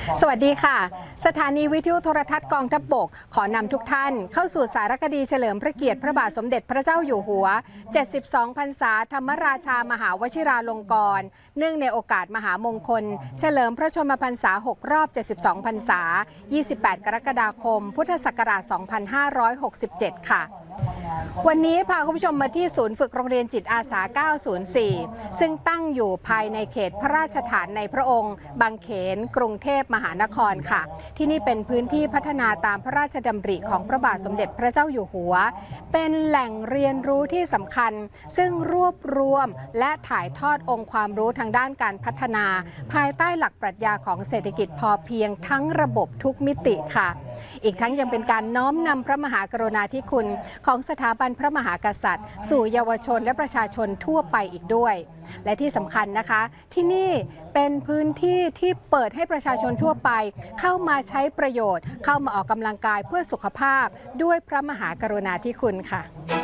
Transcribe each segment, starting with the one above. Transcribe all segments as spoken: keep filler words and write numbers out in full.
สวัสดีค่ะสถานีวิทยุโทรทัศน์กองทัพบกขอนำทุกท่านเข้าสู่สารคดีเฉลิมพระเกียรติพระบาทสมเด็จพระเจ้าอยู่หัวเจ็ดสิบสองพรรษาธรรมราชามหาวชิราลงกรณ์เนื่องในโอกาสมหามงคลเฉลิมพระชนมพรรษาหกรอบเจ็ดสิบสองพรรษายี่สิบแปดกรกฎาคมพุทธศักราชสองพันห้าร้อยหกสิบเจ็ดค่ะวันนี้พาคุณผู้ชมมาที่ศูนย์ฝึกโรงเรียนจิตอาสาเก้าศูนย์สี่ซึ่งตั้งอยู่ภายในเขตพระราชฐานในพระองค์บางเขนกรุงเทพมหานครค่ะที่นี่เป็นพื้นที่พัฒนาตามพระราชดำริของพระบาทสมเด็จพระเจ้าอยู่หัวเป็นแหล่งเรียนรู้ที่สำคัญซึ่งรวบรวมและถ่ายทอดองค์ความรู้ทางด้านการพัฒนาภายใต้หลักปรัชญาของเศรษฐกิจพอเพียงทั้งระบบทุกมิติค่ะอีกทั้งยังเป็นการน้อมนำพระมหากรุณาธิคุณของสถาบันพระมหากษัตริย์สู่เยาวชนและประชาชนทั่วไปอีกด้วยและที่สำคัญนะคะที่นี่เป็นพื้นที่ที่เปิดให้ประชาชนทั่วไปเข้ามาใช้ประโยชน์เข้ามาออกกำลังกายเพื่อสุขภาพด้วยพระมหากรุณาธิคุณค่ะ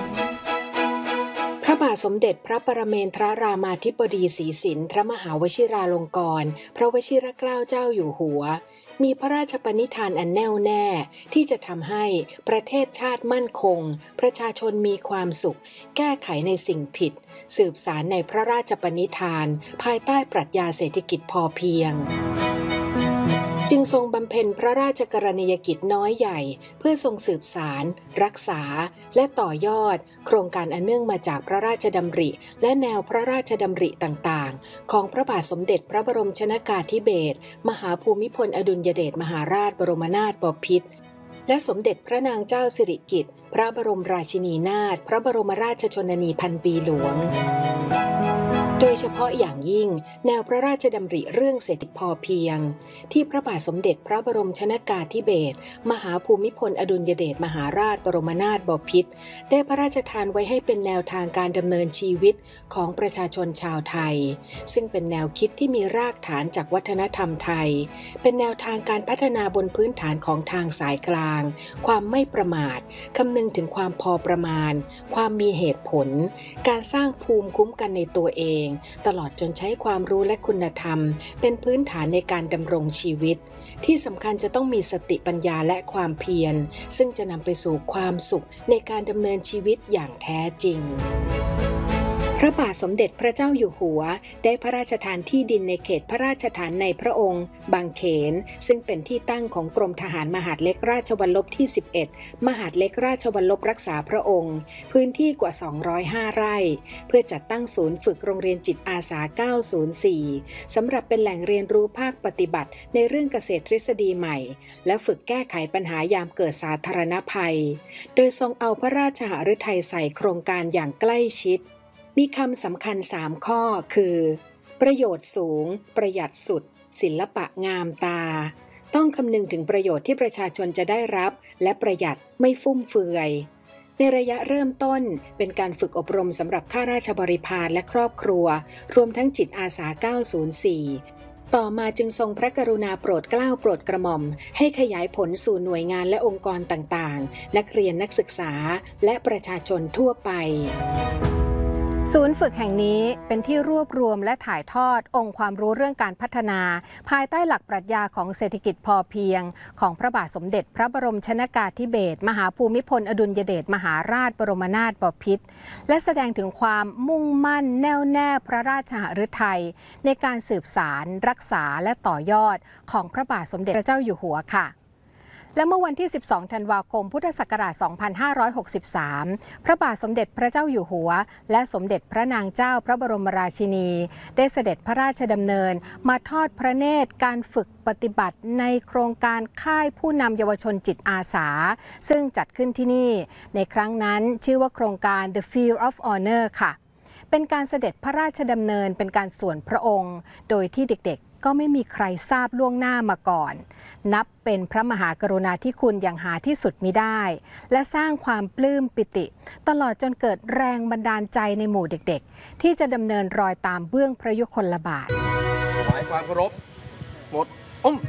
พระบาทสมเด็จพระปรเมนทรรามาธิบดีศรีสินทรมหาวชิราลงกรณ์พระวชิรเกล้าเจ้าอยู่หัวมีพระราชปณิธานอันแน่วแน่ที่จะทำให้ประเทศชาติมั่นคงประชาชนมีความสุขแก้ไขในสิ่งผิดสืบสารในพระราชปณิธานภายใต้ปรัชญาเศรษฐกิจพอเพียงจึงทรงบำเพ็ญพระราชกรณียกิจน้อยใหญ่เพื่อทรงสืบสารรักษาและต่อยอดโครงการอันเนื่องมาจากพระราชดำริและแนวพระราชดำริต่างๆของพระบาทสมเด็จพระบรมชนกาธิเบศรมหาภูมิพลอดุลยเดชมหาราชบรมนาถบพิตรและสมเด็จพระนางเจ้าสิริกิติ์พระบรมราชินีนาถพระบรมราชชนนีพันปีหลวงโดยเฉพาะอย่างยิ่งแนวพระราชดำริเรื่องเศรษฐกิจพอเพียงที่พระบาทสมเด็จพระบรมชนกาธิเบศรมหาภูมิพลอดุลยเดชมหาราชบรมนาถบพิตรได้พระราชทานไว้ให้เป็นแนวทางการดำเนินชีวิตของประชาชนชาวไทยซึ่งเป็นแนวคิดที่มีรากฐานจากวัฒนธรรมไทยเป็นแนวทางการพัฒนาบนพื้นฐานของทางสายกลางความไม่ประมาทคำนึงถึงความพอประมาณความมีเหตุผลการสร้างภูมิคุ้มกันในตัวเองตลอดจนใช้ความรู้และคุณธรรมเป็นพื้นฐานในการดำรงชีวิตที่สำคัญจะต้องมีสติปัญญาและความเพียรซึ่งจะนำไปสู่ความสุขในการดำเนินชีวิตอย่างแท้จริงพระบาทสมเด็จพระเจ้าอยู่หัวได้พระราชทานที่ดินในเขตพระราชฐานในพระองค์บางเขนซึ่งเป็นที่ตั้งของกรมทหารมหาดเล็กราชวัลลบที่สิบเอ็ดมหาดเล็กราชวัลลบรักษาพระองค์พื้นที่กว่าสองร้อยห้าไร่เพื่อจัดตั้งศูนย์ฝึกโรงเรียนจิตอาสาเก้าศูนย์สี่สำหรับเป็นแหล่งเรียนรู้ภาคปฏิบัติในเรื่องเกษตรทฤษฎีใหม่และฝึกแก้ไขปัญหายามเกิดสาธารณภัยโดยทรงเอาพระราชหฤทัยใส่โครงการอย่างใกล้ชิดมีคำสำคัญสามข้อคือประโยชน์สูงประหยัดสุดศิลปะงามตาต้องคำนึงถึงประโยชน์ที่ประชาชนจะได้รับและประหยัดไม่ฟุ่มเฟือยในระยะเริ่มต้นเป็นการฝึกอบรมสำหรับข้าราชบริพารและครอบครัวรวมทั้งจิตอาสาเก้าศูนย์สี่ต่อมาจึงทรงพระกรุณาโปรดเกล้าโปรดกระหม่อมให้ขยายผลสู่หน่วยงานและองค์กรต่างๆนักเรียนนักศึกษาและประชาชนทั่วไปศูนย์ฝึกแห่งนี้เป็นที่รวบรวมและถ่ายทอดองค์ความรู้เรื่องการพัฒนาภายใต้หลักปรัชญาของเศรษฐกิจพอเพียงของพระบาทสมเด็จพระบรมชนกาธิเบศรมหาภูมิพลอดุลยเดชมหาราชบรมนาถบพิตรและแสดงถึงความมุ่งมั่นแน่วแน่พระราชหฤทัยในการสืบสารรักษาและต่อยอดของพระบาทสมเด็จพระเจ้าอยู่หัวค่ะและเมื่อวันที่สิบสองธันวาคมพุทธศักราชสองพันห้าร้อยหกสิบสามพระบาทสมเด็จพระเจ้าอยู่หัวและสมเด็จพระนางเจ้าพระบรมราชินีได้เสด็จพระราชดำเนินมาทอดพระเนตรการฝึกปฏิบัติในโครงการค่ายผู้นำเยาวชนจิตอาสาซึ่งจัดขึ้นที่นี่ในครั้งนั้นชื่อว่าโครงการ The Field of Honor ค่ะเป็นการเสด็จพระราชดำเนินเป็นการส่วนพระองค์โดยที่เด็กๆก็ไม่มีใครทราบล่วงหน้ามาก่อนนับเป็นพระมหากรุณาธิคุณอย่างหาที่สุดมิได้และสร้างความปลื้มปิติตลอดจนเกิดแรงบันดาลใจในหมู่เด็กๆที่จะดำเนินรอยตามเบื้องพระยุคลบาทถวายความเคารพหมดอ้ม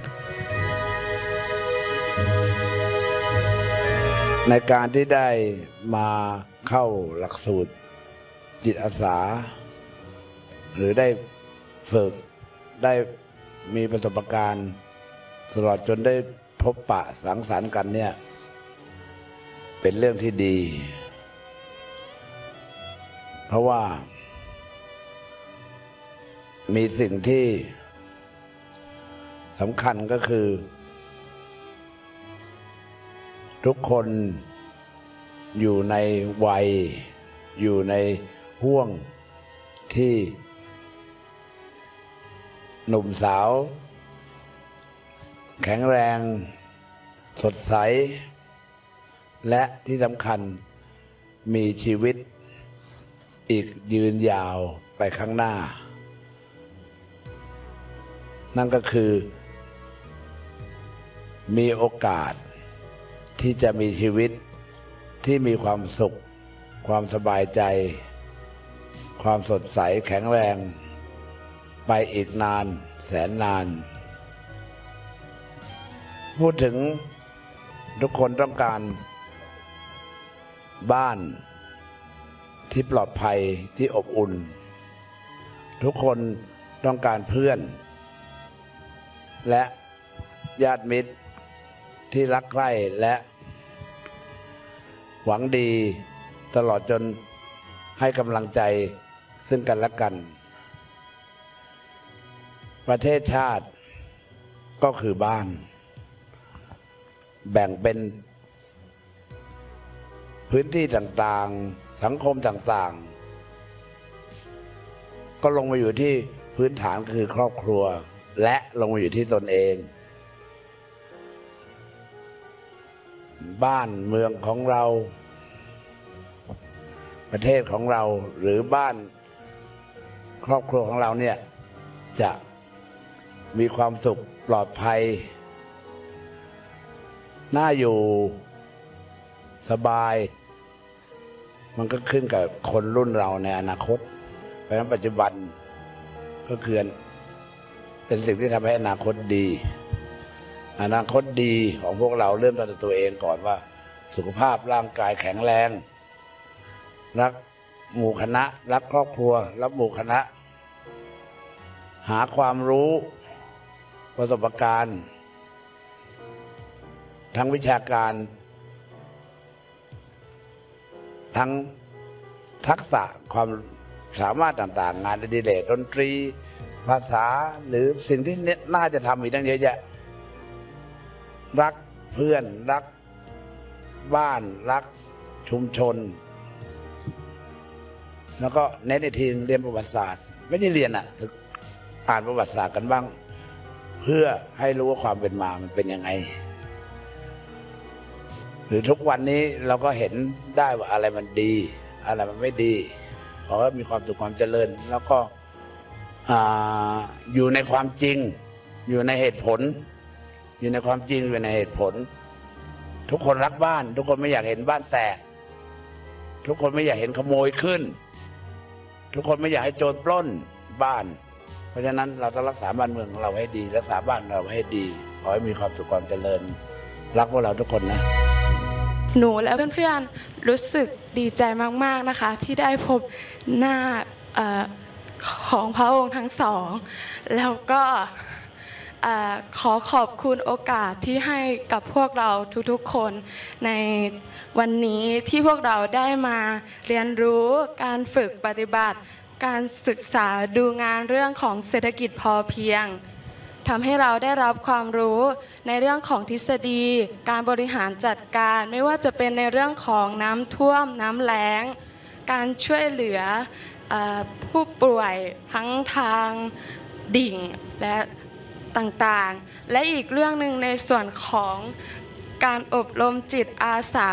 ในการที่ได้มาเข้าหลักสูตรจิตอาสาหรือได้ฝึกได้มีประสบการณ์ตลอดจนได้พบปะสังสรรค์กันเนี่ยเป็นเรื่องที่ดี เพราะว่ามีสิ่งที่สำคัญก็คือ ทุกคนอยู่ในวัยอยู่ในห่วงที่หนุ่มสาวแข็งแรงสดใสและที่สำคัญมีชีวิตอีกยืนยาวไปข้างหน้านั่นก็คือมีโอกาสที่จะมีชีวิตที่มีความสุขความสบายใจความสดใสแข็งแรงไปอีกนานแสนนานพูดถึงทุกคนต้องการบ้านที่ปลอดภัยที่อบอุ่นทุกคนต้องการเพื่อนและญาติมิตรที่รักใคร่และหวังดีตลอดจนให้กำลังใจซึ่งกันและกันประเทศชาติก็คือบ้านแบ่งเป็นพื้นที่ต่างๆสังคมต่างๆก็ลงมาอยู่ที่พื้นฐานคือครอบครัวและลงมาอยู่ที่ตนเองบ้านเมืองของเราประเทศของเราหรือบ้านครอบครัวของเราเนี่ยจะมีความสุขปลอดภัยน่าอยู่สบายมันก็ขึ้นกับคนรุ่นเราในอนาคตเพราะฉะนั้นปัจจุบันก็คือเป็นสิ่งที่ทำให้อนาคตดีอนาคตดีของพวกเราเริ่มต้นจากตัวเองก่อนว่าสุขภาพร่างกายแข็งแรงรักหมู่คณะรักครอบครัวรักหมู่คณะหาความรู้ประสบการณ์ทั้งวิชาการทั้งทักษะความสามารถต่างๆงานอดิเรกดนตรีภาษาหรือสิ่งที่น่าจะทำอีกตั้งเยอะแยะรักเพื่อนรักบ้านรักชุมชนแล้วก็เน้นในทีเรียนประวัติศาสตร์ไม่ได้เรียนอ่ะอ่านประวัติศาสตร์กันบ้างเพื่อให้รู้ว่าความเป็นมามันเป็นยังไงหรือทุกวันนี้เราก็เห็นได้ว่าอะไรมันดีอะไรมันไม่ดีเพราะว่ามีความสุขความเจริญแล้วก็อยู่ในความจริงอยู่ในเหตุผลอยู่ในความจริงอยู่ในเหตุผลทุกคนรักบ้านทุกคนไม่อยากเห็นบ้านแตกทุกคนไม่อยากเห็นขโมยขึ้นทุกคนไม่อยากให้โจรปล้นบ้านเพราะฉะนั้นเราต้องรักษาบ้านเมืองของเราให้ดีรักษาบ้านเราให้ดีขอให้มีความสุขความเจริญรักพวกเราทุกคนนะหนูและเพื่อนๆรู้สึกดีใจมากๆนะคะที่ได้พบหน้าของพระองค์ทั้งสองแล้วก็ขอขอบคุณโอกาสที่ให้กับพวกเราทุกๆคนในวันนี้ที่พวกเราได้มาเรียนรู้การฝึกปฏิบัติการศึกษาดูงานเรื่องของเศรษฐกิจพอเพียงทำให้เราได้รับความรู้ในเรื่องของทฤษฎีการบริหารจัดการไม่ว่าจะเป็นในเรื่องของน้ำท่วมน้ำแล้งการช่วยเหลือผู้ป่วยทั้งทางดิ่งและต่างๆและอีกเรื่องหนึ่งในส่วนของการอบรมจิตอาสา